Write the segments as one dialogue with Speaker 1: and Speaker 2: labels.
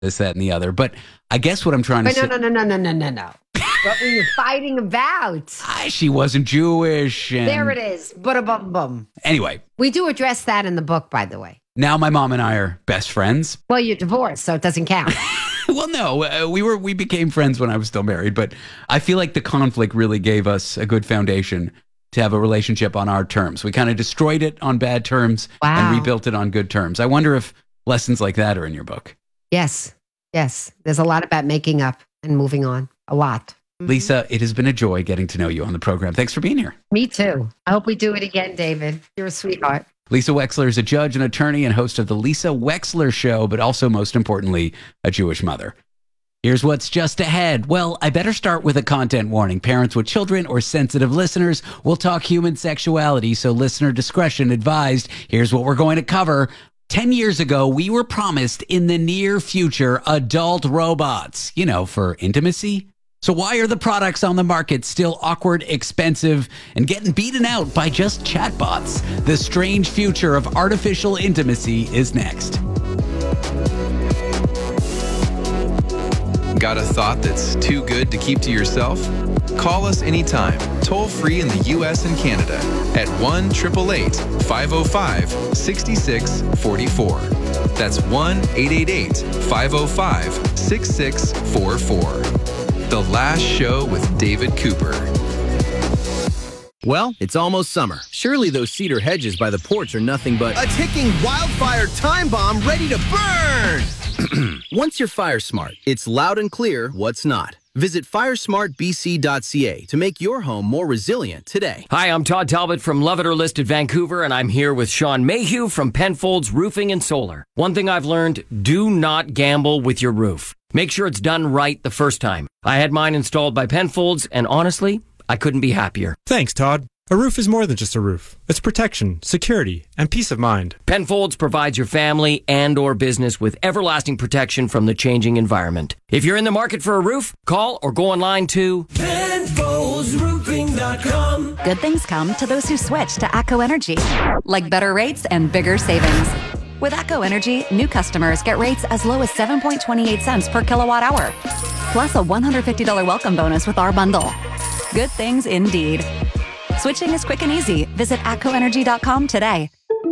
Speaker 1: this, that, and the other. But I guess what I'm trying to say...
Speaker 2: No. What were you fighting about?
Speaker 1: She wasn't Jewish. And...
Speaker 2: There it is. Bum.
Speaker 1: Anyway.
Speaker 2: We do address that in the book, by the way.
Speaker 1: Now my mom and I are best friends.
Speaker 2: Well, you're divorced, so it doesn't count.
Speaker 1: Well, no, we became friends when I was still married, but I feel like the conflict really gave us a good foundation to have a relationship on our terms. We kind of destroyed it on bad terms and rebuilt it on good terms. I wonder if lessons like that are in your book.
Speaker 2: Yes. There's a lot about making up and moving on. A lot.
Speaker 1: Lisa, it has been a joy getting to know you on the program. Thanks for being here.
Speaker 2: Me too. I hope we do it again, David. You're a sweetheart.
Speaker 1: Lisa Wexler is a judge and attorney and host of the Lisa Wexler Show, but also, most importantly, a Jewish mother. Here's what's just ahead. Well, I better start with a content warning. Parents with children or sensitive listeners will talk human sexuality, so listener discretion advised. Here's what we're going to cover. 10 years ago, we were promised in the near future adult robots, for intimacy. So why are the products on the market still awkward, expensive, and getting beaten out by just chatbots? The strange future of artificial intimacy is next.
Speaker 3: Got a thought that's too good to keep to yourself? Call us anytime, toll free in the U.S. and Canada at 1-888-505-6644. That's 1-888-505-6644. The Last Show with David Cooper.
Speaker 4: Well, it's almost summer. Surely those cedar hedges by the porch are nothing but a ticking wildfire time bomb ready to burn! Once you're fire smart, it's loud and clear what's not. Visit firesmartbc.ca to make your home more resilient today.
Speaker 5: Hi, I'm Todd Talbot from Love It or List It Vancouver, and I'm here with Sean Mayhew from Penfolds Roofing and Solar. One thing I've learned, do not gamble with your roof. Make sure it's done right the first time. I had mine installed by Penfolds, and honestly, I couldn't be happier.
Speaker 6: Thanks, Todd. A roof is more than just a roof. It's protection, security, and peace of mind.
Speaker 5: Penfolds provides your family and or business with everlasting protection from the changing environment. If you're in the market for a roof, call or go online to PenfoldsRoofing.com.
Speaker 7: Good things come to those who switch to ACO Energy, like better rates and bigger savings. With ACO Energy, new customers get rates as low as 7.28 cents per kilowatt hour, plus a $150 welcome bonus with our bundle. Good things indeed. Switching is quick and easy. Visit ACOenergy.com today.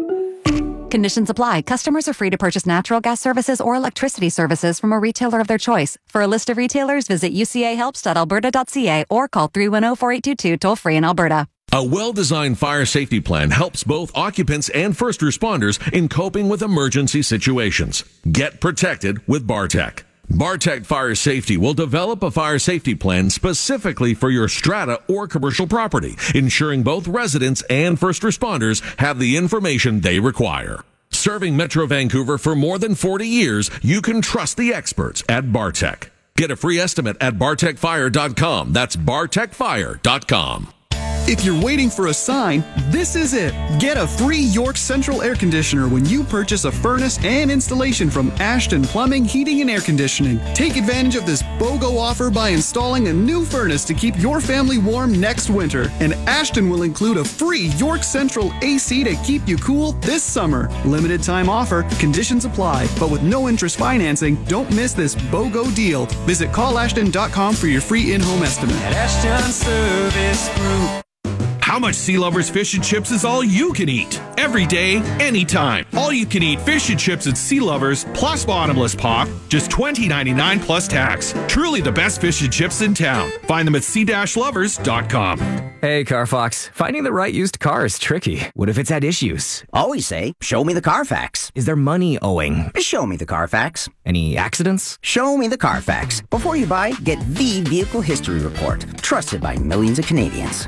Speaker 7: Conditions apply. Customers are free to purchase natural gas services or electricity services from a retailer of their choice. For a list of retailers, visit ucahelps.alberta.ca or call 310-4822 toll-free in Alberta.
Speaker 8: A well-designed fire safety plan helps both occupants and first responders in coping with emergency situations. Get protected with Bartec. Bartec Fire Safety will develop a fire safety plan specifically for your strata or commercial property, ensuring both residents and first responders have the information they require. Serving Metro Vancouver for more than 40 years, you can trust the experts at Bartec. Get a free estimate at bartecfire.com. That's bartecfire.com.
Speaker 9: If you're waiting for a sign, this is it. Get a free York Central air conditioner when you purchase a furnace and installation from Ashton Plumbing, Heating, and Air Conditioning. Take advantage of this BOGO offer by installing a new furnace to keep your family warm next winter. And Ashton will include a free York Central AC to keep you cool this summer. Limited time offer, conditions apply, but with no interest financing, don't miss this BOGO deal. Visit callashton.com for your free in-home estimate.
Speaker 10: At Ashton Service Group.
Speaker 11: How much Sea Lovers Fish and Chips is all you can eat? Every day, anytime. All you can eat fish and chips at Sea Lovers plus bottomless pop, just $20.99 plus tax. Truly the best fish and chips in town. Find them at sea-lovers.com.
Speaker 12: Hey, Carfox. Finding the right used car is tricky. What if it's had issues?
Speaker 13: Always say, show me the Carfax.
Speaker 12: Is there money owing?
Speaker 13: Show me the Carfax.
Speaker 12: Any accidents?
Speaker 13: Show me the Carfax. Before you buy, get the Vehicle History Report. Trusted by millions of Canadians.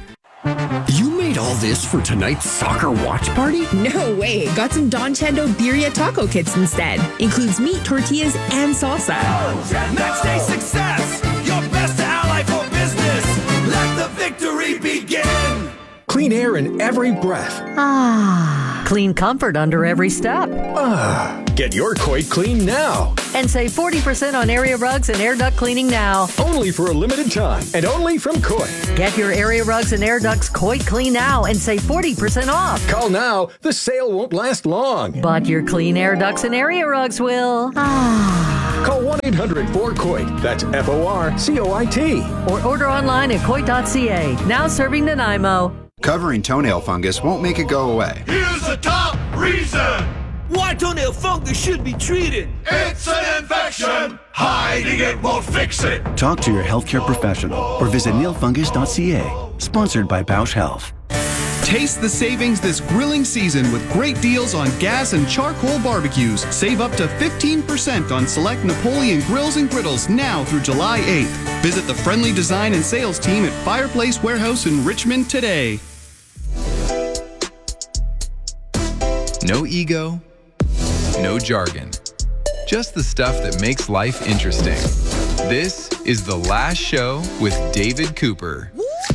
Speaker 14: You made all this for tonight's soccer watch party?
Speaker 15: No way. Got some Don Chendo Birria taco kits instead. Includes meat, tortillas, and salsa.
Speaker 10: Match day success. Your best ally for business. Let the victory begin.
Speaker 14: Clean air in every breath.
Speaker 16: Ah. Clean comfort under every step.
Speaker 14: Ah. Get your Coit clean now.
Speaker 16: And save 40% on area rugs and air duct cleaning now.
Speaker 14: Only for a limited time and only from Coit.
Speaker 16: Get your area rugs and air ducts Coit clean now and save 40% off.
Speaker 14: Call now. The sale won't last long.
Speaker 16: But your clean air ducts and area rugs will. Ah.
Speaker 14: Call 1-800-4COIT. That's FORCOIT.
Speaker 16: Or order online at Coit.ca. Now serving Nanaimo.
Speaker 17: Covering toenail fungus won't make it go away.
Speaker 10: Here's the top reason why toenail fungus should be treated. It's an infection. Hiding it won't fix it.
Speaker 18: Talk to your healthcare professional or visit nailfungus.ca. Sponsored by Bausch Health.
Speaker 9: Taste the savings this grilling season with great deals on gas and charcoal barbecues. Save up to 15% on select Napoleon grills and griddles now through July 8th. Visit the friendly design and sales team at Fireplace Warehouse in Richmond today.
Speaker 3: No ego, no jargon. Just the stuff that makes life interesting. This is The Last Show with David Cooper.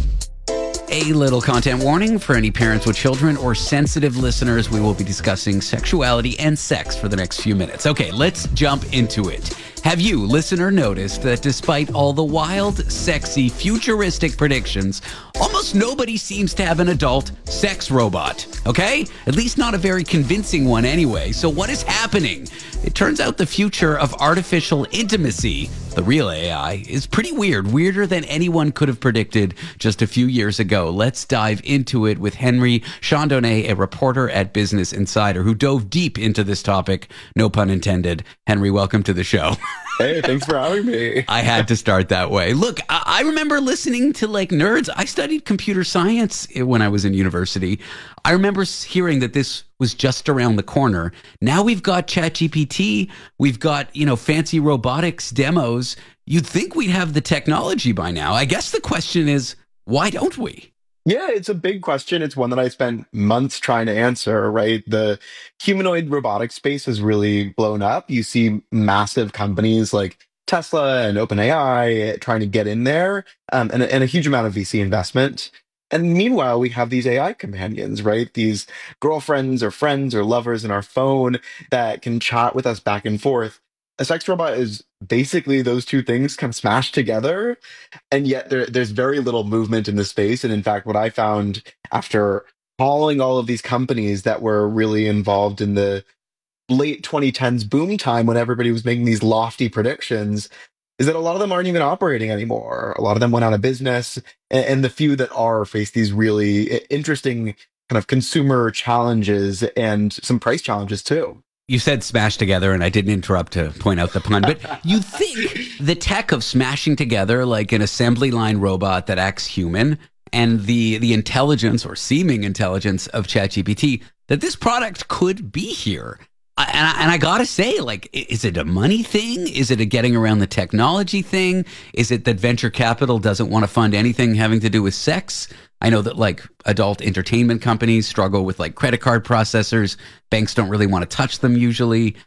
Speaker 1: A little content warning for any parents with children or sensitive listeners. We will be discussing sexuality and sex for the next few minutes. Okay, let's jump into it. Have you, listener, noticed that despite all the wild, sexy, futuristic predictions, almost nobody seems to have an adult sex robot? Okay? At least not a very convincing one anyway. So what is happening? It turns out the future of artificial intimacy, the real AI, is pretty weird. Weirder than anyone could have predicted just a few years ago. Let's dive into it with Henry Chandonnet, a reporter at Business Insider, who dove deep into this topic. No pun intended. Henry, welcome to the show.
Speaker 19: Hey, thanks for having me.
Speaker 1: I had to start that way. Look, I remember listening to like nerds. I studied computer science when I was in university. I remember hearing that this was just around the corner. Now we've got ChatGPT. We've got, fancy robotics demos. You'd think we'd have the technology by now. I guess the question is, why don't we?
Speaker 19: Yeah, it's a big question. It's one that I spent months trying to answer, right? The humanoid robotic space has really blown up. You see massive companies like Tesla and OpenAI trying to get in there, and a huge amount of VC investment. And meanwhile, we have these AI companions, right? These girlfriends or friends or lovers in our phone that can chat with us back and forth. A sex robot is basically those two things kind of smashed together, and yet there's very little movement in the space. And in fact, what I found after calling all of these companies that were really involved in the late 2010s boom time when everybody was making these lofty predictions is that a lot of them aren't even operating anymore. A lot of them went out of business, and the few that are face these really interesting kind of consumer challenges and some price challenges too.
Speaker 1: You said smash together, and I didn't interrupt to point out the pun, but you think the tech of smashing together like an assembly line robot that acts human and the intelligence or seeming intelligence of ChatGPT, that this product could be here. And I gotta say, like, is it a money thing? Is it a getting around the technology thing? Is it that venture capital doesn't want to fund anything having to do with sex? I know that like adult entertainment companies struggle with like credit card processors. Banks don't really want to touch them usually.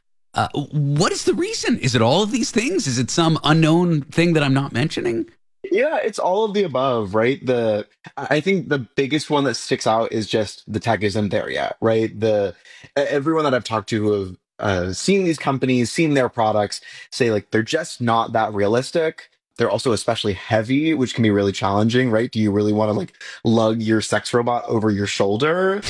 Speaker 1: What is the reason? Is it all of these things? Is it some unknown thing that I'm not mentioning?
Speaker 19: Yeah, it's all of the above, right? I think the biggest one that sticks out is just the tech isn't there yet, right? Everyone that I've talked to who have seen these companies, seen their products, say like they're just not that realistic. They're also especially heavy, which can be really challenging, right? Do you really want to like lug your sex robot over your shoulder?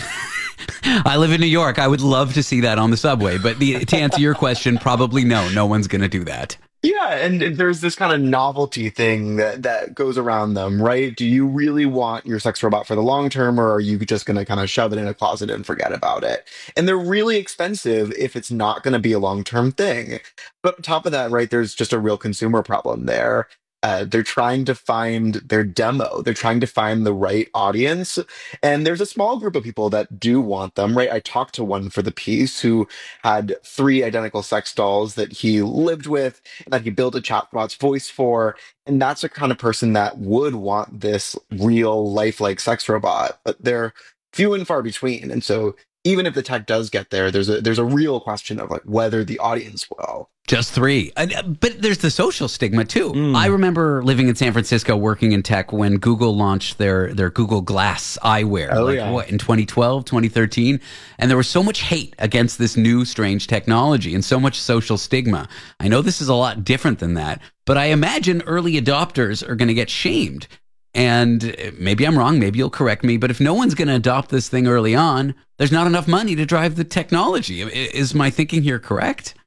Speaker 1: I live in New York. I would love to see that on the subway, but to answer your question, probably no one's going to do that.
Speaker 19: Yeah, and there's this kind of novelty thing that goes around them, right? Do you really want your sex robot for the long term, or are you just going to kind of shove it in a closet and forget about it? And they're really expensive if it's not going to be a long-term thing. But on top of that, right, there's just a real consumer problem there. They're trying to find their demo. They're trying to find the right audience. And there's a small group of people that do want them, right? I talked to one for the piece who had 3 identical sex dolls that he lived with and that he built a chatbot's voice for. And that's the kind of person that would want this real lifelike sex robot, but they're few and far between. And so even if the tech does get there, there's a real question of like whether the audience will.
Speaker 1: Just 3. But there's the social stigma too. I remember living in San Francisco working in tech when Google launched their Google Glass eyewear. In 2012, 2013. And there was so much hate against this new strange technology and so much social stigma. I know this is a lot different than that, but I imagine early adopters are going to get shamed. And maybe I'm wrong, maybe you'll correct me, but if no one's going to adopt this thing early on, there's not enough money to drive the technology. Is my thinking here correct?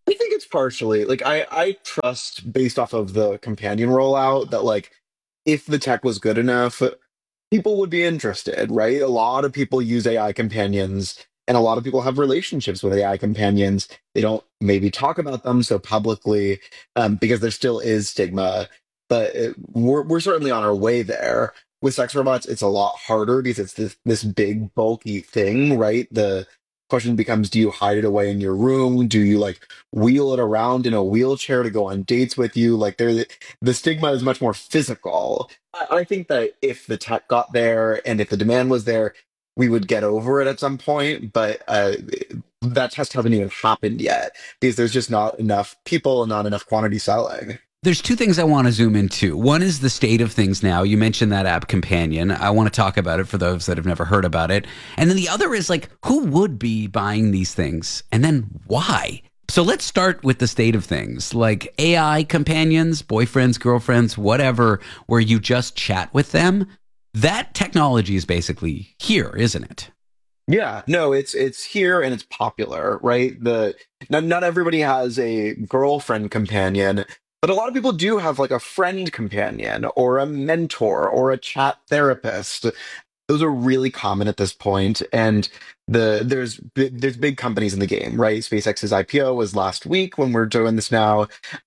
Speaker 19: I think it's partially like I trust based off of the companion rollout that like if the tech was good enough, people would be interested, right? A lot of people use AI companions and a lot of people have relationships with AI companions. They don't maybe talk about them so publicly because there still is stigma, but we're certainly on our way there. With sex robots, it's a lot harder because it's this big bulky thing, right? The question becomes, do you hide it away in your room? Do you like wheel it around in a wheelchair to go on dates with you? Like the stigma is much more physical. I think that if the tech got there and if the demand was there, we would get over it at some point. But that test hasn't even happened yet because there's just not enough people and not enough quantity selling.
Speaker 1: There's two things I want to zoom into. One is the state of things now. You mentioned that app Companion. I want to talk about it for those that have never heard about it. And then the other is like, who would be buying these things? And then why? So let's start with the state of things. Like AI companions, boyfriends, girlfriends, whatever, where you just chat with them. That technology is basically here, isn't it?
Speaker 19: Yeah, no, it's here and it's popular, right? Not everybody has a girlfriend companion, but a lot of people do have like a friend companion or a mentor or a chat therapist. Those are really common at this point, and there's big companies in the game, right? SpaceX's IPO was last week when we're doing this now.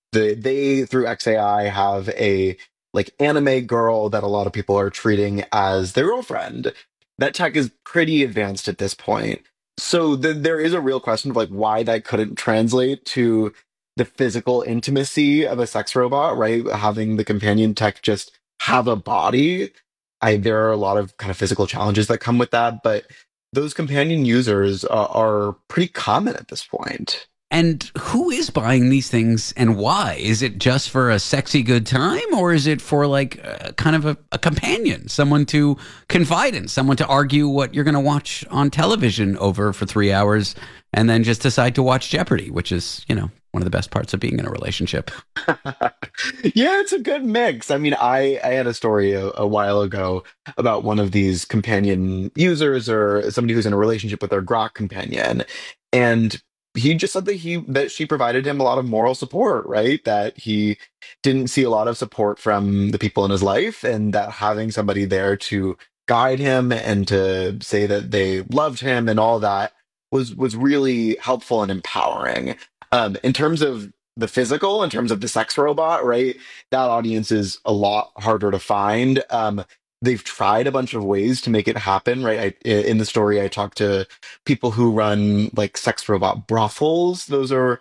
Speaker 19: They through XAI have a like anime girl that a lot of people are treating as their girlfriend. That tech is pretty advanced at this point. So there is a real question of like why that couldn't translate to the physical intimacy of a sex robot, right? Having the companion tech just have a body. There are a lot of kind of physical challenges that come with that, but those companion users are pretty common at this point.
Speaker 1: And who is buying these things and why? Is it just for a sexy good time, or is it for like kind of a companion, someone to confide in, someone to argue what you're going to watch on television over for 3 hours and then just decide to watch Jeopardy, which is, you know, one of the best parts of being in a relationship.
Speaker 19: Yeah, it's a good mix. I mean, I had a story a while ago about one of these companion users or somebody who's in a relationship with their Grok companion. And he just said that she provided him a lot of moral support, right? That he didn't see a lot of support from the people in his life, and that having somebody there to guide him and to say that they loved him and all that was really helpful and empowering. In terms of the physical, in terms of the sex robot, right? That audience is a lot harder to find. They've tried a bunch of ways to make it happen, right? In the story, I talked to people who run like sex robot brothels. Those are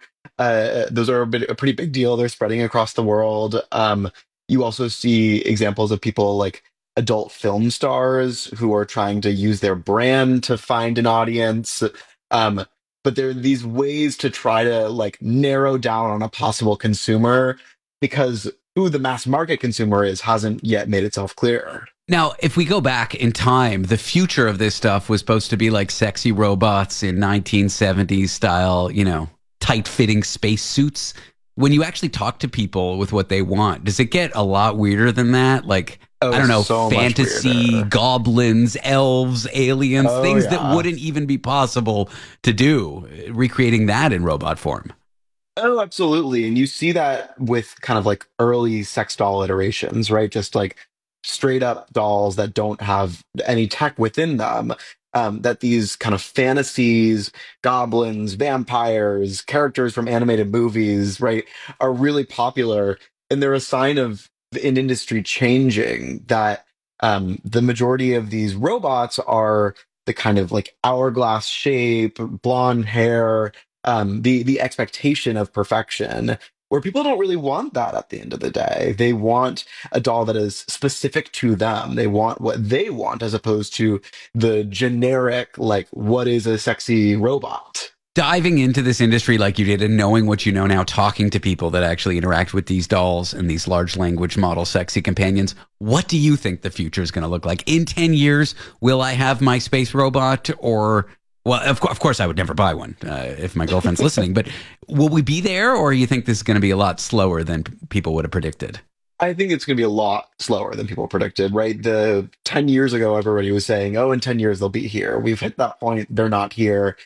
Speaker 19: a pretty big deal. They're spreading across the world. You also see examples of people like adult film stars who are trying to use their brand to find an audience. But there are these ways to try to like narrow down on a possible consumer because who the mass market consumer is hasn't yet made itself clear.
Speaker 1: Now, if we go back in time, the future of this stuff was supposed to be like sexy robots in 1970s style, you know, tight-fitting space suits. When you actually talk to people with what they want, does it get a lot weirder than that? Like, I don't know,
Speaker 19: so
Speaker 1: fantasy, goblins, elves, aliens, things that wouldn't even be possible to do, recreating that in robot form.
Speaker 19: Oh, absolutely. And you see that with kind of like early sex doll iterations, right? Just like straight up dolls that don't have any tech within them. That these kind of fantasies, goblins, vampires, characters from animated movies, right, are really popular. And they're a sign of an industry changing, that the majority of these robots are the kind of like hourglass shape, blonde hair, the expectation of perfection, where people don't really want that at the end of the day. They want a doll that is specific to them. They want what they want as opposed to the generic, like, what is a sexy robot?
Speaker 1: Diving into this industry like you did and knowing what you know now, talking to people that actually interact with these dolls and these large language model sexy companions, what do you think the future is going to look like? In 10 years, will I have my space robot? Or, well, of course I would never buy one if my girlfriend's listening, but will we be there, or you think this is going to be a lot slower than people would have predicted?
Speaker 19: I think it's going to be a lot slower than people predicted, right? 10 years ago, everybody was saying, oh, in 10 years, they'll be here. We've hit that point. They're not here.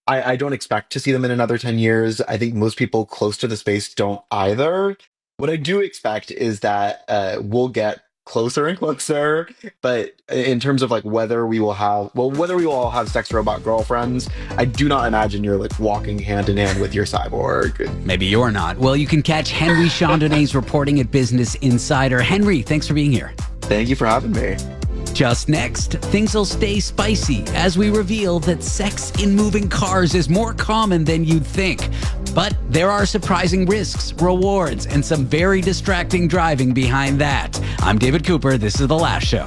Speaker 19: I don't expect to see them in another 10 years. I think most people close to the space don't either. What I do expect is that we'll get closer and closer, but in terms of like whether we will all have sex robot girlfriends, I do not imagine you're like walking hand in hand with your cyborg.
Speaker 1: Maybe you're not. Well, you can catch Henry Chandonnet's reporting at Business Insider. Henry, thanks for being here.
Speaker 19: Thank you for having me.
Speaker 1: Just next, things will stay spicy as we reveal that sex in moving cars is more common than you'd think. But there are surprising risks, rewards, and some very distracting driving behind that. I'm David Cooper. This is The Last Show.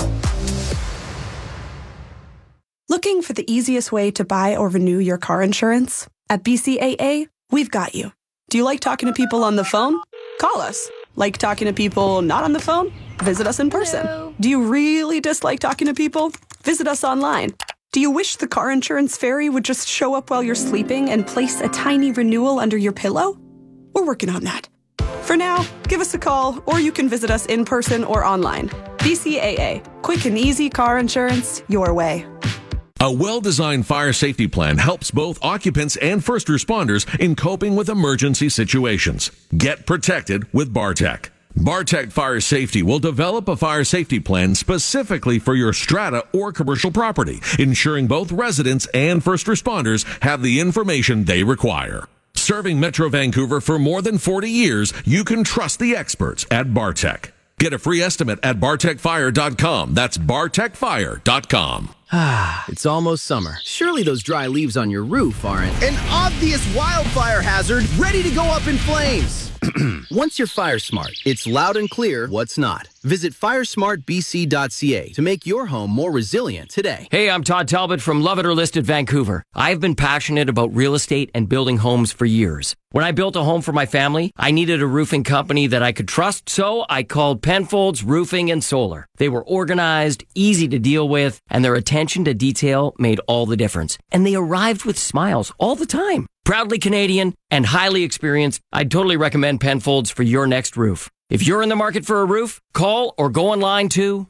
Speaker 20: Looking for the easiest way to buy or renew your car insurance? At BCAA, we've got you. Do you like talking to people on the phone? Call us. Like talking to people not on the phone? Visit us in person. Hello. Do you really dislike talking to people? Visit us online. Do you wish the car insurance fairy would just show up while you're sleeping and place a tiny renewal under your pillow? We're working on that. For now, give us a call, or you can visit us in person or online. BCAA. Quick and easy car insurance your way.
Speaker 8: A well-designed fire safety plan helps both occupants and first responders in coping with emergency situations. Get protected with Bartech. Bartech Fire Safety will develop a fire safety plan specifically for your strata or commercial property, ensuring both residents and first responders have the information they require. Serving Metro Vancouver for more than 40 years, you can trust the experts at Bartech. Get a free estimate at bartechfire.com. That's bartechfire.com.
Speaker 4: It's almost summer. Surely those dry leaves on your roof aren't an obvious wildfire hazard ready to go up in flames. Once you're fire smart, it's loud and clear what's not. Visit firesmartbc.ca to make your home more resilient today.
Speaker 5: Hey, I'm Todd Talbot from Love It or List It Vancouver. I've been passionate about real estate and building homes for years. When I built a home for my family, I needed a roofing company that I could trust, so I called Penfolds Roofing and Solar. They were organized, easy to deal with, and their attention to detail made all the difference. And they arrived with smiles all the time. Proudly Canadian and highly experienced, I'd totally recommend Penfolds for your next roof. If you're in the market for a roof, call or go online to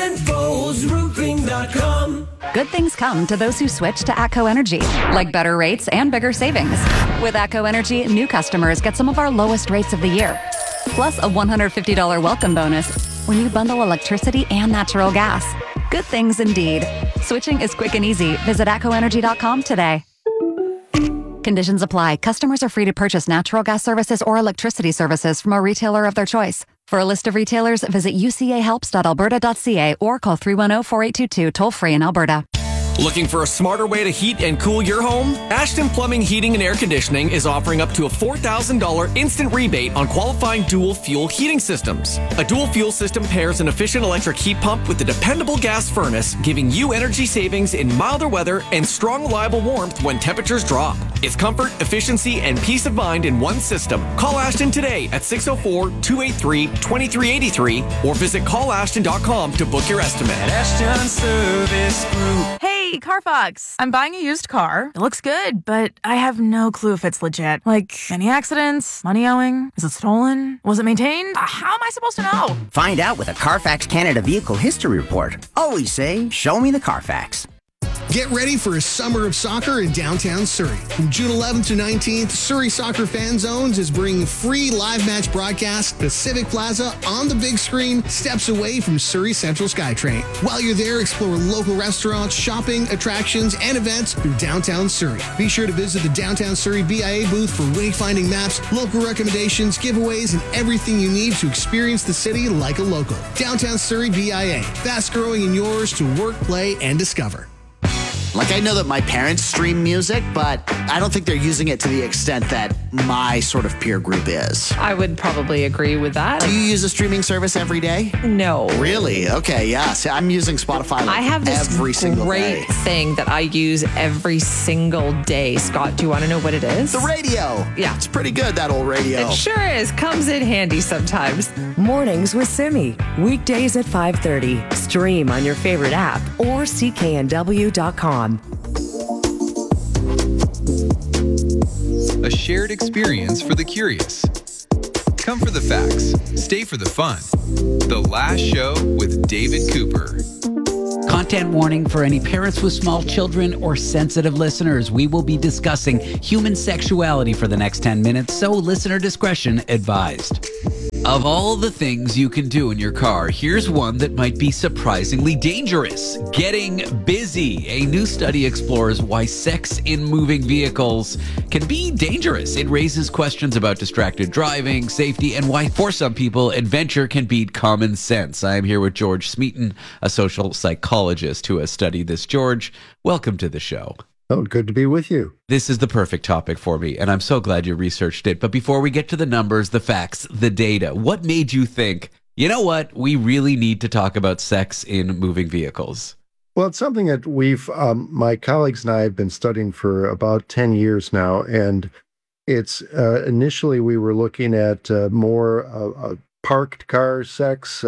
Speaker 7: PenfoldsRoofing.com. Good things come to those who switch to ATCO Energy, like better rates and bigger savings. With ATCO Energy, new customers get some of our lowest rates of the year, plus a $150 welcome bonus when you bundle electricity and natural gas. Good things indeed. Switching is quick and easy. Visit ATCOenergy.com today. Conditions apply. Customers are free to purchase natural gas services or electricity services from a retailer of their choice. For a list of retailers, visit ucahelps.alberta.ca or call 310-4822 toll-free in Alberta.
Speaker 12: Looking for a smarter way to heat and cool your home? Ashton Plumbing, Heating and Air Conditioning is offering up to a $4,000 instant rebate on qualifying dual fuel heating systems. A dual fuel system pairs an efficient electric heat pump with a dependable gas furnace, giving you energy savings in milder weather and strong, reliable warmth when temperatures drop. It's comfort, efficiency, and peace of mind in one system. Call Ashton today at 604-283-2383 or visit callashton.com to book your estimate.
Speaker 21: Ashton Service Group. Hey, Carfax. I'm buying a used car. It looks good, but I have no clue if it's legit. Like, any accidents? Money owing? Is it stolen? Was it maintained? How am I supposed to know?
Speaker 13: Find out with a Carfax Canada Vehicle History Report. Always say, show me the Carfax.
Speaker 22: Get ready for a summer of soccer in downtown Surrey. From June 11th to 19th, Surrey Soccer Fan Zones is bringing free live match broadcasts to Civic Plaza on the big screen, steps away from Surrey Central SkyTrain. While you're there, explore local restaurants, shopping, attractions, and events through downtown Surrey. Be sure to visit the Downtown Surrey BIA booth for wayfinding maps, local recommendations, giveaways, and everything you need to experience the city like a local. Downtown Surrey BIA, fast growing in yours to work, play, and discover.
Speaker 23: Like, I know that my parents stream music, but I don't think they're using it to the extent that my sort of peer group is.
Speaker 24: I would probably agree with that.
Speaker 23: Do you use a streaming service every day?
Speaker 24: No.
Speaker 23: Really? Okay, yeah. See, I'm using Spotify
Speaker 24: I have this
Speaker 23: every single
Speaker 24: great
Speaker 23: day.
Speaker 24: thing that I use every single day. Scott, do you want to know what it is?
Speaker 23: The radio.
Speaker 24: Yeah.
Speaker 23: It's pretty good, that old radio.
Speaker 24: It sure is. Comes in handy sometimes.
Speaker 25: Mornings with Simi. Weekdays at 5:30. Stream on your favorite app or cknw.com.
Speaker 3: A shared experience for the curious. Come for the facts, stay for the fun. The Last Show with David Cooper.
Speaker 1: Content warning for any parents with small children or sensitive listeners. We will be discussing human sexuality for the next 10 minutes, so listener discretion advised. Of all the things you can do in your car, here's one that might be surprisingly dangerous. Getting busy. A new study explores why sex in moving vehicles can be dangerous. It raises questions about distracted driving, safety, and why, for some people, adventure can beat common sense. I am here with George Smeaton, a social psychologist who has studied this. George, welcome to the show.
Speaker 2: Oh, good to be with you.
Speaker 1: This is the perfect topic for me, and I'm so glad you researched it. But before we get to the numbers, the facts, the data, what made you think, you know what, we really need to talk about sex in moving vehicles?
Speaker 2: Well, it's something that my colleagues and I have been studying for about 10 years now. And it's initially we were looking at more parked car sex,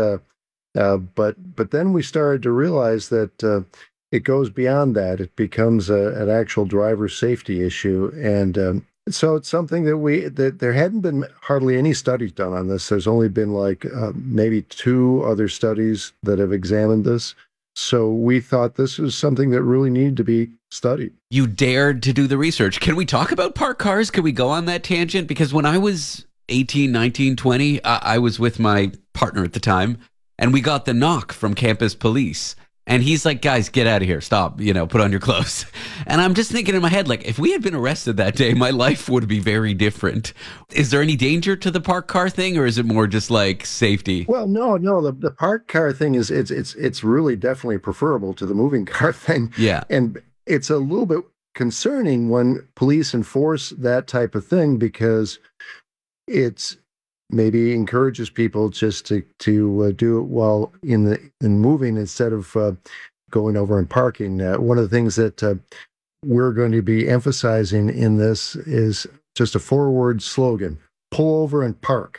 Speaker 2: but then we started to realize that it goes beyond that. It becomes an actual driver safety issue. And so it's something that there hadn't been hardly any studies done on this. There's only been maybe 2 other studies that have examined this. So we thought this was something that really needed to be studied.
Speaker 1: You dared to do the research. Can we talk about parked cars? Can we go on that tangent? Because when I was 18, 19, 20, I was with my partner at the time, and we got the knock from campus police. And he's like, guys, get out of here. Stop, put on your clothes. And I'm just thinking in my head, if we had been arrested that day, my life would be very different. Is there any danger to the parked car thing, or is it more just safety?
Speaker 2: Well, no. The parked car thing it's really definitely preferable to the moving car thing.
Speaker 1: Yeah.
Speaker 2: And it's a little bit concerning when police enforce that type of thing, because it's maybe encourages people just to do it while in moving instead of going over and parking. One of the things that we're going to be emphasizing in this is just a 4-word slogan: pull over and park.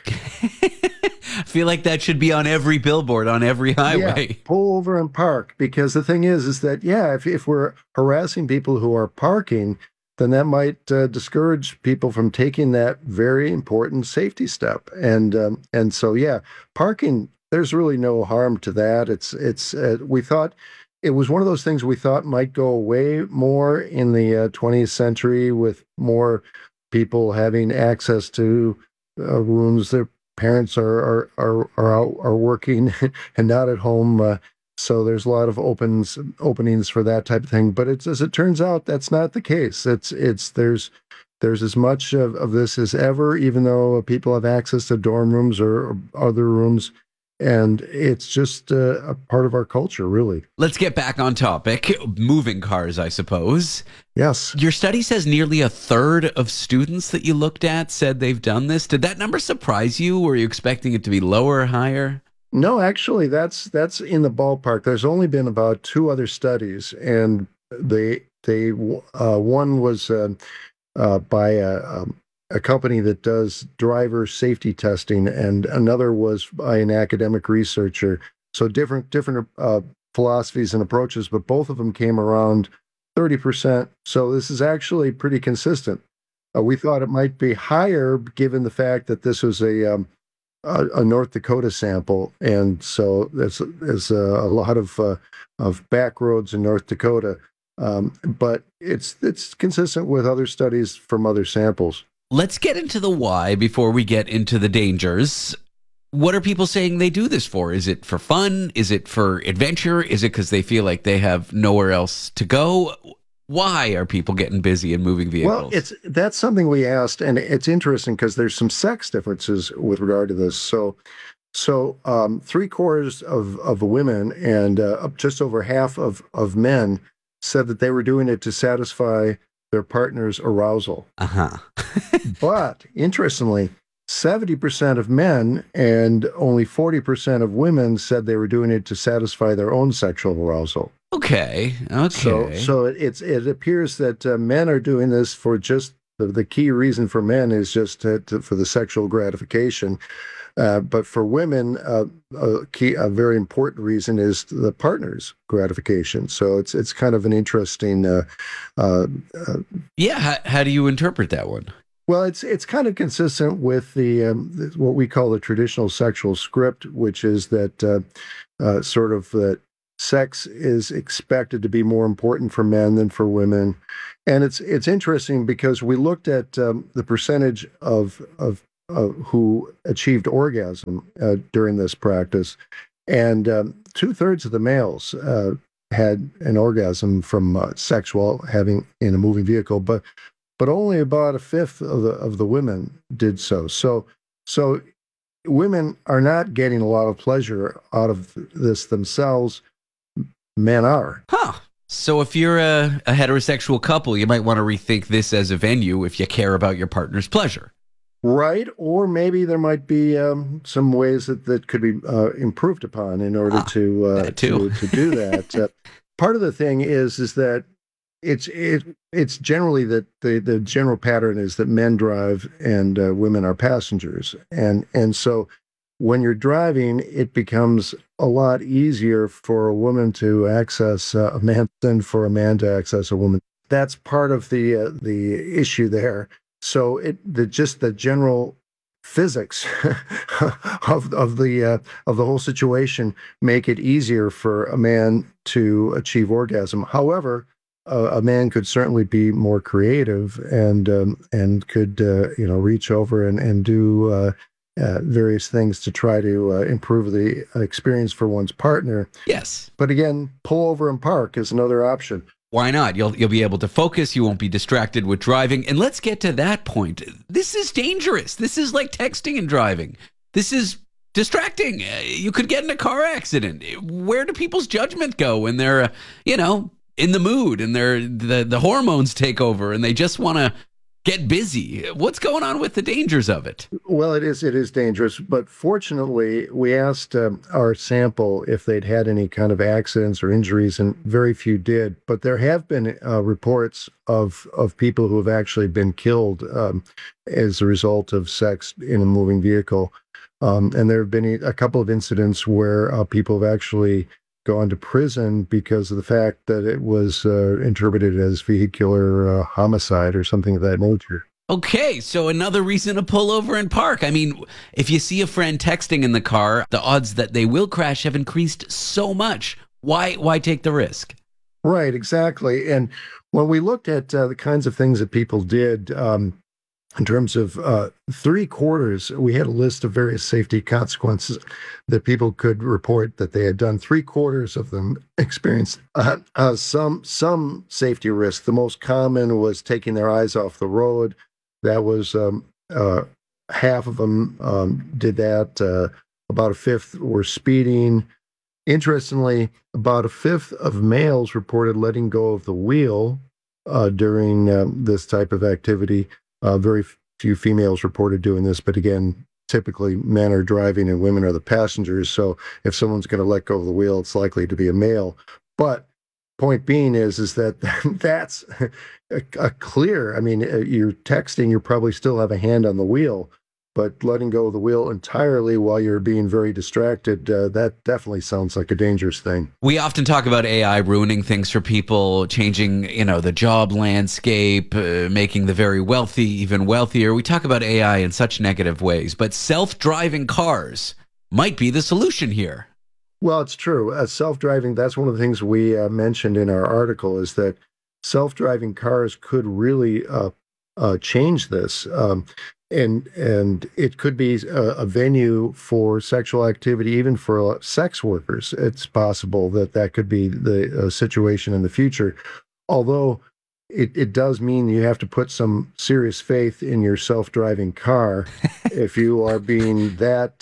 Speaker 1: I feel like that should be on every billboard, on every highway.
Speaker 2: Yeah, pull over and park. Because the thing is that, if we're harassing people who are parking, then that might discourage people from taking that very important safety step. And so, parking, there's really no harm to that. We thought it was one of those things we thought might go away more in the 20th century, with more people having access to rooms. Their parents are working and not at home. So there's a lot of openings for that type of thing. But as it turns out, that's not the case. There's as much of this as ever, even though people have access to dorm rooms or other rooms. And it's just a part of our culture, really.
Speaker 1: Let's get back on topic. Moving cars, I suppose.
Speaker 2: Yes.
Speaker 1: Your study says nearly a third of students that you looked at said they've done this. Did that number surprise you? Were you expecting it to be lower or higher?
Speaker 2: No, actually, that's in the ballpark. There's only been about 2 other studies, and one was by a company that does driver safety testing, and another was by an academic researcher. So different philosophies and approaches, but both of them came around 30%. So this is actually pretty consistent. We thought it might be higher, given the fact that this was a North Dakota sample, and so there's a lot of back roads in North Dakota, but it's consistent with other studies from other samples.
Speaker 1: Let's get into the why before we get into the dangers. What are people saying they do this for? Is it for fun? Is it for adventure? Is it because they feel like they have nowhere else to go? Why are people getting busy in moving vehicles?
Speaker 2: Well, that's something we asked, and it's interesting because there's some sex differences with regard to this. So 3/4 of women and just over half of men said that they were doing it to satisfy their partner's arousal. But interestingly, 70% of men and only 40% of women said they were doing it to satisfy their own sexual arousal.
Speaker 1: Okay.
Speaker 2: So it appears that men are doing this for just the key reason for men is just for the sexual gratification. But for women, a very important reason is the partner's gratification. So it's kind of an interesting.
Speaker 1: How do you interpret that one?
Speaker 2: Well, it's kind of consistent with the what we call the traditional sexual script, which is that sort of that sex is expected to be more important for men than for women. And it's interesting because we looked at the percentage of who achieved orgasm during this practice, and 2/3 of the males had an orgasm from sex while having in a moving vehicle, but only about 1/5 of the women did so. So women are not getting a lot of pleasure out of this themselves. Men are.
Speaker 1: Huh. So if you're a heterosexual couple, you might want to rethink this as a venue if you care about your partner's pleasure.
Speaker 2: Right. Or maybe there might be some ways that could be improved upon in order to do that. Part of the thing is that it's generally that the general pattern is that men drive and women are passengers. And so when you're driving, it becomes a lot easier for a woman to access a man than for a man to access a woman. That's part of the issue there. So the general physics of the whole situation make it easier for a man to achieve orgasm. However, a man could certainly be more creative and could reach over and do various things to try to improve the experience for one's partner.
Speaker 1: Yes.
Speaker 2: But again, pull over and park is another option.
Speaker 1: Why not? You'll be able to focus. You won't be distracted with driving. And let's get to that point. This is dangerous. This is like texting and driving. This is distracting. You could get in a car accident. Where do people's judgment go when they're, in the mood and the hormones take over and they just want to get busy? What's going on with the dangers of it?
Speaker 2: Well, it is dangerous, but fortunately, we asked our sample if they'd had any kind of accidents or injuries, and very few did. But there have been reports of people who have actually been killed as a result of sex in a moving vehicle. And there have been a couple of incidents where people have actually gone to prison because of the fact that it was interpreted as vehicular homicide or something of that nature.
Speaker 1: Okay, so another reason to pull over and park. I mean, if you see a friend texting in the car, the odds that they will crash have increased so much. Why take the risk?
Speaker 2: Right, exactly. And when we looked at the kinds of things that people did, in terms of 3/4, we had a list of various safety consequences that people could report that they had done. 3/4 of them experienced some safety risk. The most common was taking their eyes off the road. That was half of them did that. About 1/5 were speeding. Interestingly, about 1/5 of males reported letting go of the wheel during this type of activity. Very few females reported doing this, but again, typically men are driving and women are the passengers. So if someone's going to let go of the wheel, it's likely to be a male. But point being is that that's a clear. I mean, you're texting, you probably still have a hand on the wheel, but letting go of the wheel entirely while you're being very distracted, that definitely sounds like a dangerous thing.
Speaker 1: We often talk about AI ruining things for people, changing, the job landscape, making the very wealthy even wealthier. We talk about AI in such negative ways, but self-driving cars might be the solution here.
Speaker 2: Well, it's true. Self-driving, that's one of the things we mentioned in our article, is that self-driving cars could really change this. And it could be a venue for sexual activity, even for sex workers. It's possible that could be the situation in the future. Although it does mean you have to put some serious faith in your self-driving car if you are being that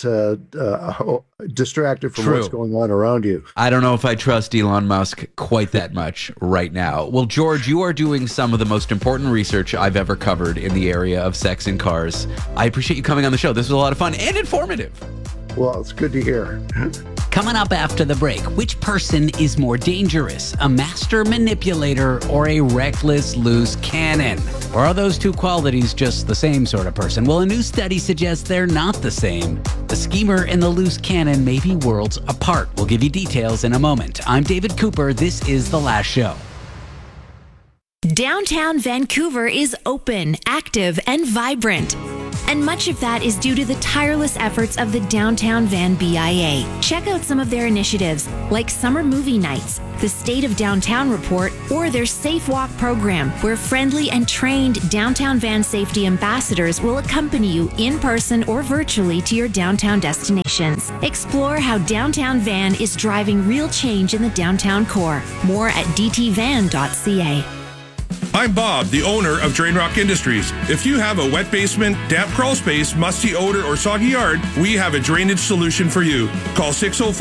Speaker 2: distracted from what's going on around you.
Speaker 1: I don't know if I trust Elon Musk quite that much right now. Well, George, you are doing some of the most important research I've ever covered in the area of sex in cars. I appreciate you coming on the show. This was a lot of fun and informative.
Speaker 2: Well, it's good to hear.
Speaker 1: Coming up after the break, which person is more dangerous, a master manipulator or a reckless loose cannon? Or are those two qualities just the same sort of person? Well, a new study suggests they're not the same. The schemer and the loose cannon may be worlds apart. We'll give you details in a moment. I'm David Cooper. This is The Last Show.
Speaker 6: Downtown Vancouver is open, active, and vibrant. And much of that is due to the tireless efforts of the Downtown Van BIA. Check out some of their initiatives, like summer movie nights, the State of Downtown Report, or their Safe Walk program, where friendly and trained Downtown Van safety ambassadors will accompany you in person or virtually to your downtown destinations. Explore how Downtown Van is driving real change in the downtown core. More at dtvan.ca.
Speaker 11: I'm Bob, the owner of Drain Rock Industries. If you have a wet basement, damp crawl space, musty odor, or soggy yard, we have a drainage solution for you. Call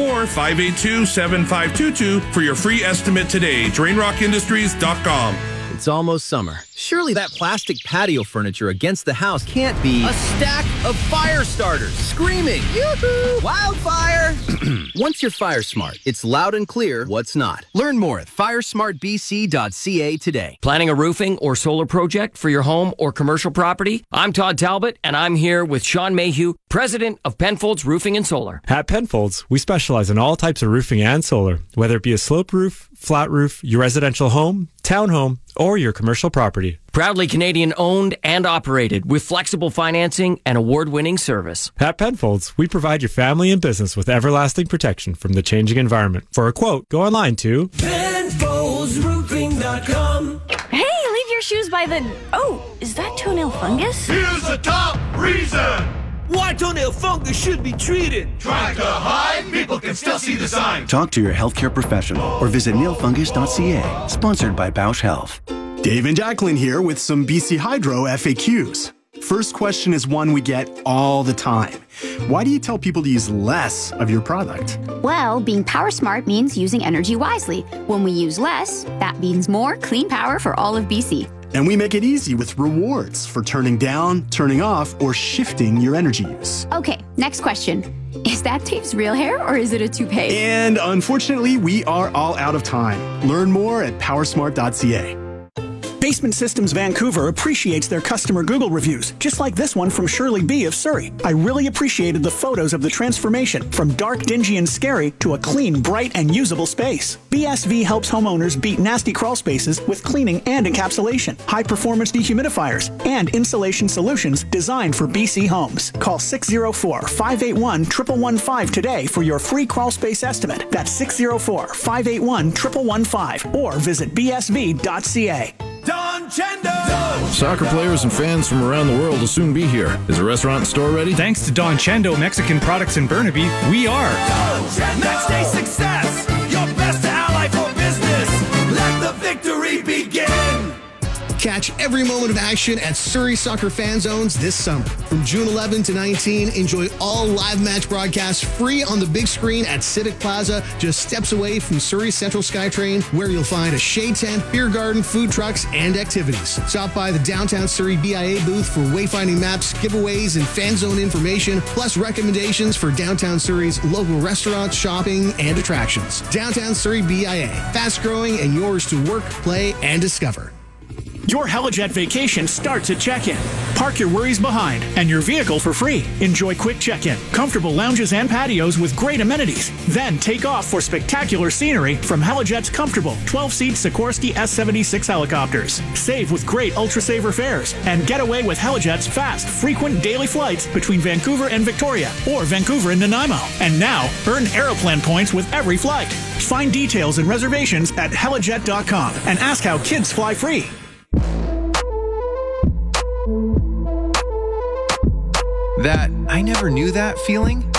Speaker 11: 604-582-7522 for your free estimate today. DrainRockIndustries.com.
Speaker 4: It's almost summer. Surely that plastic patio furniture against the house can't be a stack of fire starters screaming, yoo-hoo, wildfire! Once you're fire smart, it's loud and clear what's not. Learn more at firesmartbc.ca today.
Speaker 5: Planning a roofing or solar project for your home or commercial property? I'm Todd Talbot, and I'm here with Sean Mayhew, president of Penfolds Roofing and Solar.
Speaker 14: At Penfolds, we specialize in all types of roofing and solar, whether it be a slope roof, flat roof, your residential home, townhome, or your commercial property.
Speaker 5: Proudly Canadian owned and operated with flexible financing and award-winning service.
Speaker 14: At Penfolds, we provide your family and business with everlasting protection from the changing environment. For a quote, go online to
Speaker 10: PenfoldsRoofing.com.
Speaker 15: Hey, leave your shoes by the... Oh, is that toenail fungus?
Speaker 10: Here's the top reason why toenail fungus should be treated. Trying to hide? People can still see the sign.
Speaker 18: Talk to your healthcare professional or visit nailfungus.ca. Sponsored by Bausch Health.
Speaker 16: Dave and Jacqueline here with some BC Hydro FAQs. First question is one we get all the time. Why do you tell people to use less of your product?
Speaker 26: Well, being power smart means using energy wisely. When we use less, that means more clean power for all of BC.
Speaker 16: And we make it easy with rewards for turning down, turning off, or shifting your energy use.
Speaker 26: Okay, next question. Is that Dave's real hair or is it a toupee?
Speaker 16: And unfortunately, we are all out of time. Learn more at powersmart.ca.
Speaker 27: Basement Systems Vancouver appreciates their customer Google reviews, just like this one from Shirley B. of Surrey. I really appreciated the photos of the transformation from dark, dingy, and scary to a clean, bright, and usable space. BSV helps homeowners beat nasty crawl spaces with cleaning and encapsulation, high-performance dehumidifiers, and insulation solutions designed for BC homes. Call 604-581-1115 today for your free crawl space estimate. That's 604-581-1115 or visit bsv.ca.
Speaker 10: Don Chendo!
Speaker 28: Soccer players and fans from around the world will soon be here. Is the restaurant and store ready?
Speaker 29: Thanks to Don Chendo Mexican Products in Burnaby, we are.
Speaker 10: Don Chendo! Next day success, your best ally for business. Let the victory begin.
Speaker 22: Catch every moment of action at Surrey Soccer Fan Zones this summer. From June 11 to 19, enjoy all live match broadcasts free on the big screen at Civic Plaza, just steps away from Surrey Central SkyTrain, where you'll find a shade tent, beer garden, food trucks, and activities. Stop by the Downtown Surrey BIA booth for wayfinding maps, giveaways, and fan zone information, plus recommendations for Downtown Surrey's local restaurants, shopping, and attractions. Downtown Surrey BIA, fast-growing and yours to work, play, and discover.
Speaker 27: Your Helijet vacation starts at check-in. Park your worries behind and your vehicle for free. Enjoy quick check-in, comfortable lounges and patios with great amenities. Then take off for spectacular scenery from Helijet's comfortable 12-seat Sikorsky S-76 helicopters. Save with great Ultra-Saver fares and get away with Helijet's fast, frequent daily flights between Vancouver and Victoria or Vancouver and Nanaimo. And now, earn Aeroplan points with every flight. Find details and reservations at helijet.com and ask how kids fly free.
Speaker 3: That I never knew that feeling?